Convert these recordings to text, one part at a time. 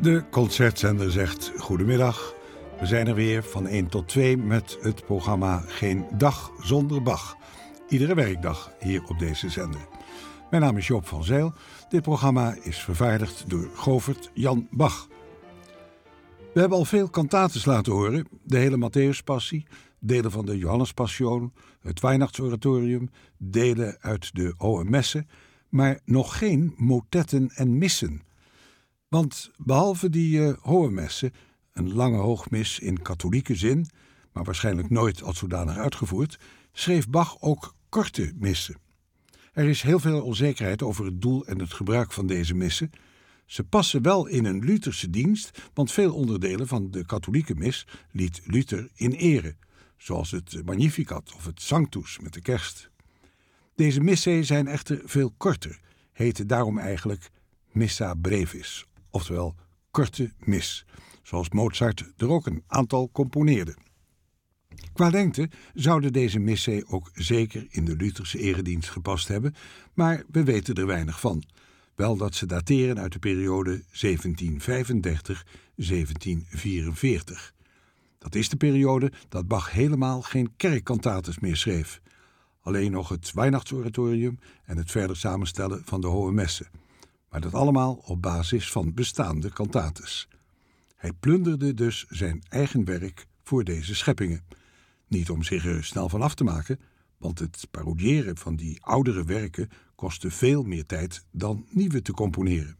De concertzender zegt goedemiddag. We zijn er weer van 1 tot 2 met het programma Geen Dag Zonder Bach. Iedere werkdag hier op deze zender. Mijn naam is Joop van Zijl. Dit programma is vervaardigd door Govert Jan Bach. We hebben al veel cantates laten horen. De hele Matthäuspassie, delen van de Johannespassion, het Weihnachtsoratorium, delen uit de Hohe Messe, maar nog geen motetten en missen. Want behalve die Hohe Messe, een lange hoogmis in katholieke zin, maar waarschijnlijk nooit als zodanig uitgevoerd, schreef Bach ook korte missen. Er is heel veel onzekerheid over het doel en het gebruik van deze missen. Ze passen wel in een Lutherse dienst, want veel onderdelen van de katholieke mis liet Luther in ere, zoals het Magnificat of het Sanctus met de kerst. Deze missae zijn echter veel korter, heten daarom eigenlijk Missa Brevis, oftewel korte mis, zoals Mozart er ook een aantal componeerde. Qua lengte zouden deze missae ook zeker in de Lutherse eredienst gepast hebben, maar we weten er weinig van. Wel dat ze dateren uit de periode 1735-1744. Dat is de periode dat Bach helemaal geen kerkcantates meer schreef. Alleen nog het Weihnachtsoratorium en het verder samenstellen van de Hohe Messe. Maar dat allemaal op basis van bestaande cantates. Hij plunderde dus zijn eigen werk voor deze scheppingen. Niet om zich er snel van af te maken, want het parodiëren van die oudere werken kostte veel meer tijd dan nieuwe te componeren.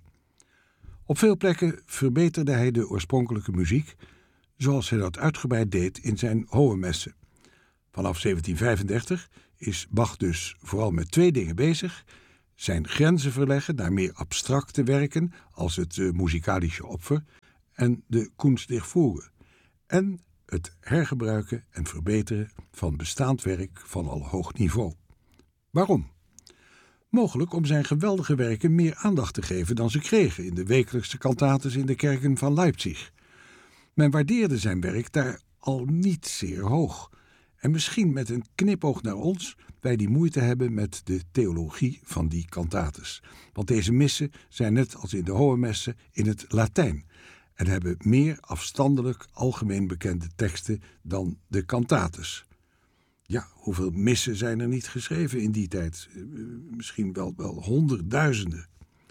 Op veel plekken verbeterde hij de oorspronkelijke muziek, zoals hij dat uitgebreid deed in zijn Hohe Messe. Vanaf 1735 is Bach dus vooral met 2 dingen bezig: zijn grenzen verleggen naar meer abstracte werken als het Musikalische Opfer en de Kunst der Fuge, en het hergebruiken en verbeteren van bestaand werk van al hoog niveau. Waarom? Mogelijk om zijn geweldige werken meer aandacht te geven dan ze kregen in de wekelijkse cantates in de kerken van Leipzig. Men waardeerde zijn werk daar al niet zeer hoog. En misschien met een knipoog naar ons, wij die moeite hebben met de theologie van die cantates. Want deze missen zijn net als in de Hohe Messe in het Latijn en hebben meer afstandelijk algemeen bekende teksten dan de cantates. Ja, hoeveel missen zijn er niet geschreven in die tijd? Misschien wel honderdduizenden.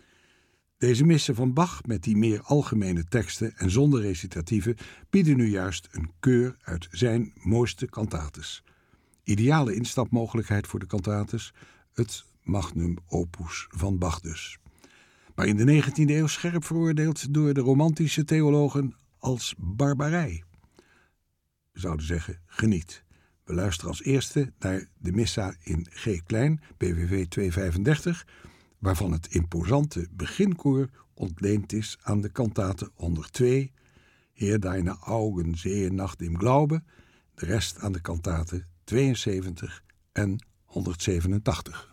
Deze missen van Bach met die meer algemene teksten en zonder recitatieve bieden nu juist een keur uit zijn mooiste cantates. Ideale instapmogelijkheid voor de cantates, het magnum opus van Bach dus. Maar in de 19e eeuw scherp veroordeeld door de romantische theologen als barbarij. We zouden zeggen, geniet. We luisteren als eerste naar de Missa in G klein, BWV 235, waarvan het imposante beginkoor ontleend is aan de cantate 102, Heer deine Augen sehen nach dem Glaube, de rest aan de cantate 72 en 187.